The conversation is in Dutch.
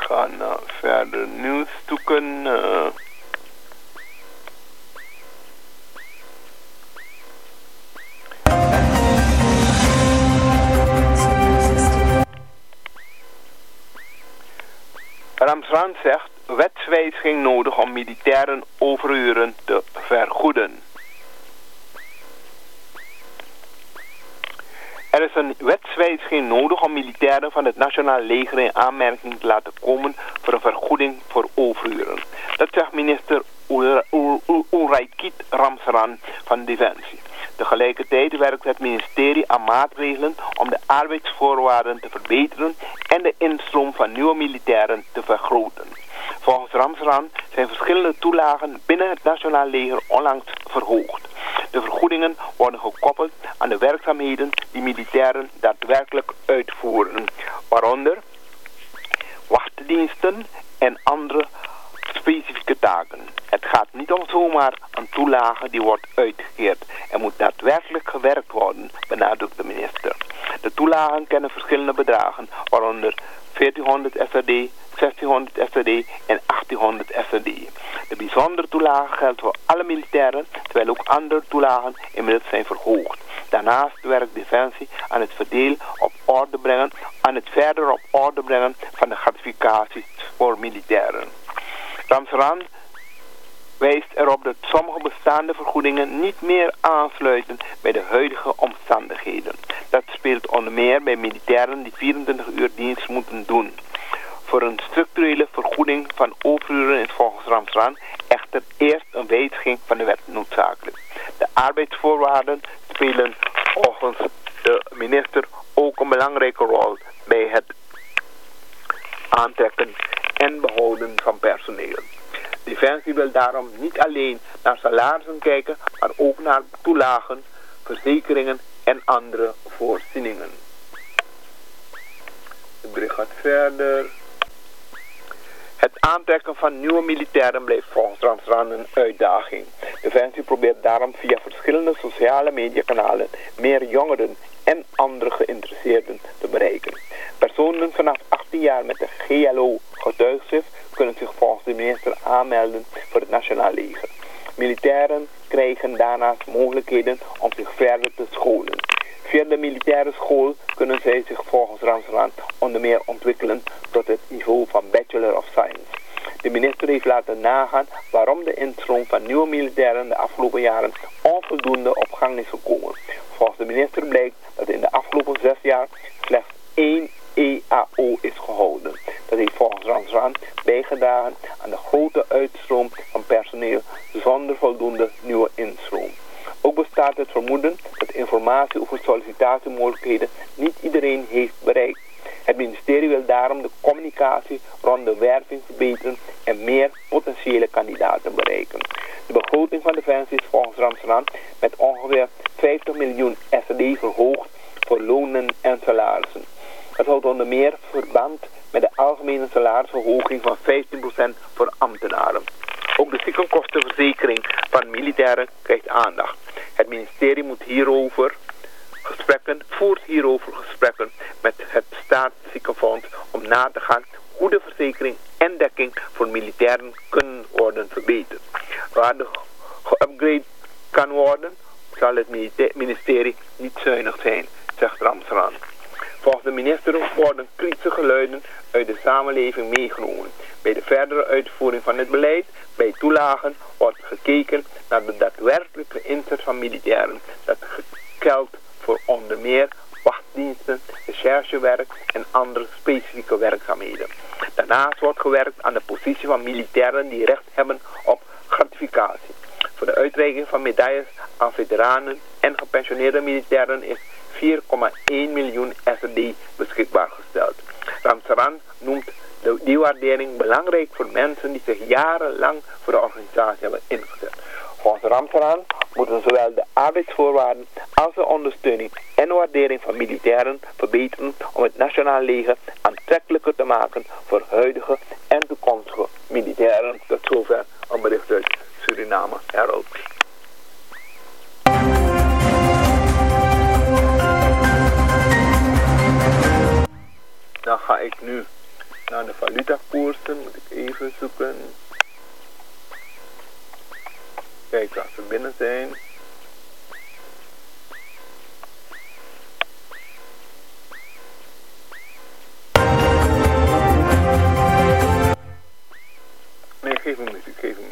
gaan verder nieuws zoeken. Ramsrand zegt wetswijziging nodig om militairen overuren te vergoeden. Er is een wetswijziging nodig om militairen van het Nationaal Leger in aanmerking te laten komen voor een vergoeding voor overuren. Dat zegt minister Ulrikit Ramsrand van Defensie. Tegelijkertijd werkt het ministerie aan maatregelen om de arbeidsvoorwaarden te verbeteren en de instroom van nieuwe militairen te vergroten. Volgens Ramsrand zijn verschillende toelagen binnen het Nationaal Leger onlangs verhoogd. De vergoedingen worden gekoppeld aan de werkzaamheden die militairen daadwerkelijk uitvoeren, waaronder wachtdiensten en andere specifieke taken. Het gaat niet om zomaar een toelage die wordt uitgekeerd. Er moet daadwerkelijk gewerkt worden, benadrukt de minister. De toelagen kennen verschillende bedragen, waaronder 1400 SRD, 1600 SRD en 1800 SRD. De bijzondere toelage geldt voor alle militairen, terwijl ook andere toelagen inmiddels zijn verhoogd. Daarnaast werkt Defensie aan het verder op orde brengen van de gratificaties voor militairen. Ramsrand wijst erop dat sommige bestaande vergoedingen niet meer aansluiten bij de huidige omstandigheden. Dat speelt onder meer bij militairen die 24 uur dienst moeten doen. Voor een structurele vergoeding van overuren is volgens Ramsrand echter eerst een wijziging van de wet noodzakelijk. De arbeidsvoorwaarden spelen volgens de minister ook een belangrijke rol bij het aantrekken en behouden van personeel. Defensie wil daarom niet alleen naar salarissen kijken, maar ook naar toelagen, verzekeringen en andere voorzieningen. Het bericht gaat verder. Het aantrekken van nieuwe militairen blijft volgens Ramsrand een uitdaging. Defensie probeert daarom via verschillende sociale mediakanalen meer jongeren en andere geïnteresseerden te bereiken. Personen vanaf 18 jaar met een GLO-getuigschrift kunnen zich volgens de minister aanmelden voor het Nationaal Leger. Militairen krijgen daarnaast mogelijkheden om zich verder te scholen. Via de militaire school kunnen zij zich volgens Ramsrand onder meer ontwikkelen tot het niveau van Bachelor of Science. De minister heeft laten nagaan waarom de instroom van nieuwe militairen de afgelopen jaren onvoldoende op gang is gekomen. Volgens de minister blijkt dat in de afgelopen 6 jaar slechts 1 EAO is gehouden. Dat heeft volgens Ramsrand bijgedragen aan de grote uitstroom van personeel zonder voldoende nieuwe instroom. Ook bestaat het vermoeden dat informatie over sollicitatiemogelijkheden niet iedereen heeft bereikt. Het ministerie wil daarom de communicatie rond de werving verbeteren en meer potentiële kandidaten bereiken. De begroting van Defensie is volgens Ramsrand met ongeveer 50 miljoen SRD verhoogd voor lonen en salarissen. Het houdt onder meer verband met de algemene salarisverhoging van 15% voor ambtenaren. Ook de ziekenkostenverzekering van militairen krijgt aandacht. Het ministerie voert hierover gesprekken met het Staatsziekenfonds om na te gaan hoe de verzekering en dekking voor militairen kunnen worden verbeterd. Waar de geüpgrade kan worden, zal het ministerie niet zuinig zijn, zegt Ramsrand. Volgens de minister worden kritische geluiden uit de samenleving meegenomen. Bij de verdere uitvoering van het beleid, bij toelagen, wordt gekeken naar de daadwerkelijke inzet van militairen. Dat geldt voor onder meer wachtdiensten, recherchewerk en andere specifieke werkzaamheden. Daarnaast wordt gewerkt aan de positie van militairen die recht hebben op gratificatie. Voor de uitreiking van medailles aan veteranen en gepensioneerde militairen is 4,1 miljoen SRD beschikbaar gesteld. Ramsrand noemt die waardering belangrijk voor mensen die zich jarenlang voor de organisatie hebben ingezet. Volgens Ramsrand moeten zowel de arbeidsvoorwaarden als de ondersteuning en waardering van militairen verbeteren om het Nationaal Leger aantrekkelijker te maken voor huidige en toekomstige militairen. Tot zover een bericht uit Suriname Herald. Dan ga ik nu Naar de valutakoersen moet ik even zoeken. Kijk, als we binnen zijn. Nee, geef me muziek, geef me